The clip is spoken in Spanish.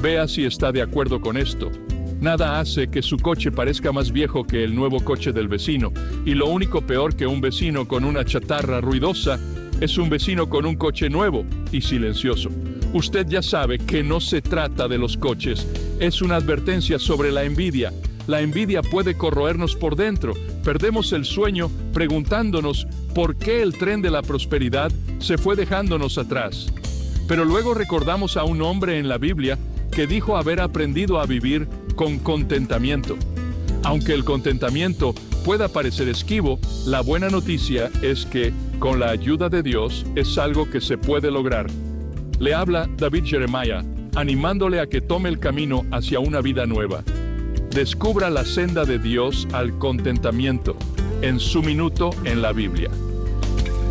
Vea si está de acuerdo con esto. Nada hace que su coche parezca más viejo que el nuevo coche del vecino, y lo único peor que un vecino con una chatarra ruidosa es un vecino con un coche nuevo y silencioso. Usted ya sabe que no se trata de los coches, es una advertencia sobre la envidia. La envidia puede corroernos por dentro. Perdemos el sueño preguntándonos por qué el tren de la prosperidad se fue dejándonos atrás. Pero luego recordamos a un hombre en la Biblia que dijo haber aprendido a vivir con contentamiento. Aunque el contentamiento pueda parecer esquivo, la buena noticia es que, con la ayuda de Dios, es algo que se puede lograr. Le habla David Jeremiah, animándole a que tome el camino hacia una vida nueva. Descubra la senda de Dios al contentamiento, en su minuto en la Biblia.